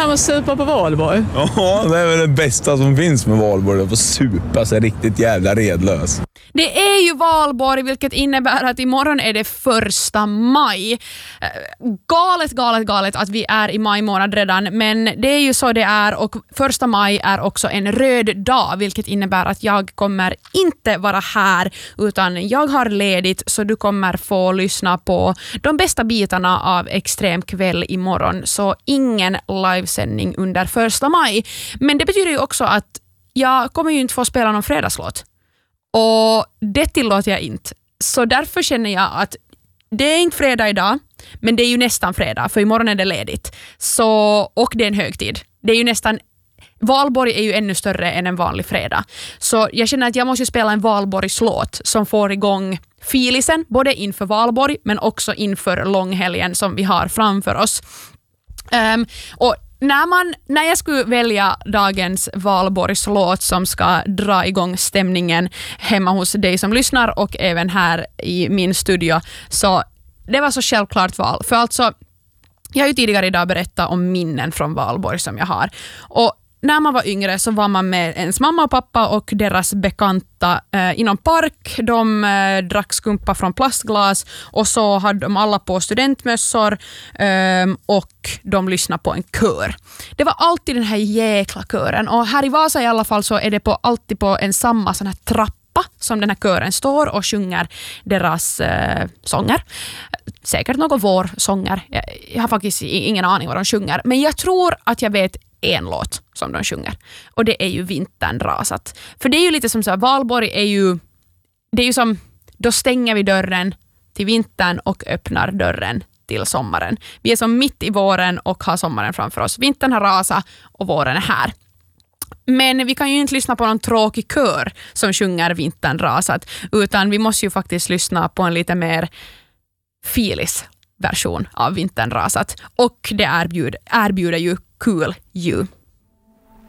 när man super på valborg? Ja, det är väl det bästa som finns med valborg. Att få supa sig riktigt jävla redlös. Det är ju valborg, vilket innebär att imorgon är det 1 maj. Galet att vi är i maj månad redan, men det är ju så det är, och 1 maj är också en röd dag, vilket innebär att jag kommer inte vara här, utan jag har ledigt, så du kommer få lyssna på de bästa bitarna av Extrem kväll imorgon, så ingen livesändning under 1 maj. Men det betyder ju också att jag kommer ju inte få spela någon fredagslåt. Och det tillåter jag inte. Så därför känner jag att det är inte fredag idag, men det är ju nästan fredag, för imorgon är det ledigt. Så, och det är en högtid. Det är ju nästan, valborg är ju ännu större än en vanlig fredag. Så jag känner att jag måste spela en valborgslåt som får igång filisen, både inför valborg men också inför långhelgen som vi har framför oss. Och när jag skulle välja dagens valborgslåt som ska dra igång stämningen hemma hos dig som lyssnar och även här i min studio, så det var så självklart val. För alltså, jag har ju tidigare idag berättat om minnen från valborg som jag har. Och när man var yngre så var man med ens mamma och pappa och deras bekanta i någon park. De drack skumpa från plastglas och så hade de alla på studentmössor och de lyssnade på en kör. Det var alltid den här jäkla kören, och här i Vasa i alla fall så är det alltid på en samma sån här trappa som den här kören står och sjunger deras sånger. Säkert några vårsånger. Jag har faktiskt ingen aning vad de sjunger, men jag tror att jag vet en låt som de sjunger. Och det är ju Vintern rasat. För det är ju lite som så här, valborg är ju, det är ju som, då stänger vi dörren till vintern och öppnar dörren till sommaren. Vi är som mitt i våren och har sommaren framför oss. Vintern har rasat och våren är här. Men vi kan ju inte lyssna på någon tråkig kör som sjunger Vintern rasat, utan vi måste ju faktiskt lyssna på en lite mer filis version av Vintern rasat. Och det erbjuder ju Cool You.